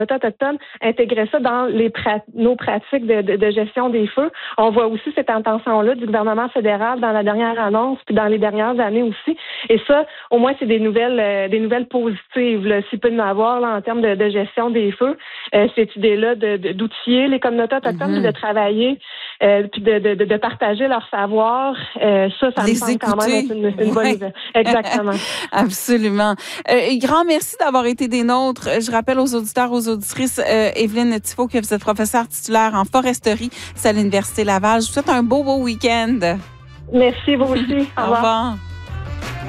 autochtones, intégrer ça dans nos pratiques de gestion des feux. On voit aussi cette intention-là du gouvernement fédéral dans la dernière annonce, puis dans les dernières années aussi. Et ça, au moins, c'est des nouvelles positives, là, s'il peut y en avoir là, en termes de gestion des feux. Cette idée-là d'outiller les communautés autochtones, puis de travailler, puis de partager leur savoir, ça me semble quand même être une bonne idée. Exactement. Absolument. Grand merci d'avoir été des nôtres. Je rappelle aux auditeurs, aux auditrices, Evelyne Thibault, que vous êtes professeure titulaire en foresterie à l'Université Laval. Je vous souhaite un beau week-end. Merci, vous aussi. Au revoir.